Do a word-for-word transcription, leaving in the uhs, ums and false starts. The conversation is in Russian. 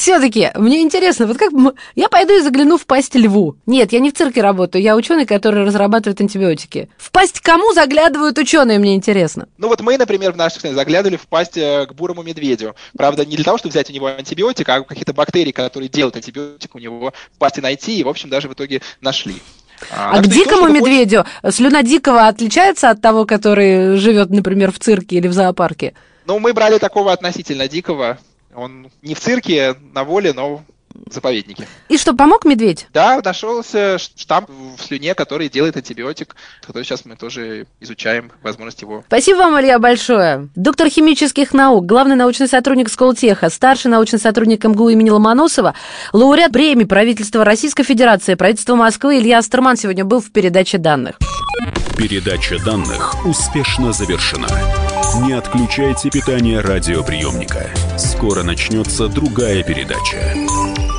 Все-таки мне интересно, вот как я пойду и загляну в пасть льву. Нет, я не в цирке работаю, я ученый, который разрабатывает антибиотики. В пасть кому заглядывают ученые, мне интересно. Ну вот мы, например, в наших стране заглядывали в пасть к бурому медведю. Правда, не для того, чтобы взять у него антибиотик, а какие-то бактерии, которые делают антибиотик, у него в пасти найти, и, в общем, даже в итоге нашли. А, а к дикому то, медведю хочешь... слюна дикого отличается от того, который живет, например, в цирке или в зоопарке? Ну, мы брали такого относительно дикого. Он не в цирке, на воле, но в заповеднике. И что, помог медведь? Да, нашелся штамп в слюне, который делает антибиотик, который сейчас мы тоже изучаем, возможность его. Спасибо вам, Илья, большое. Доктор химических наук, главный научный сотрудник Сколтеха, старший научный сотрудник МГУ имени Ломоносова, лауреат премии правительства Российской Федерации, правительства Москвы Илья Астерман сегодня был в передаче данных. Передача данных успешно завершена. Не отключайте питание радиоприемника. Скоро начнется другая передача.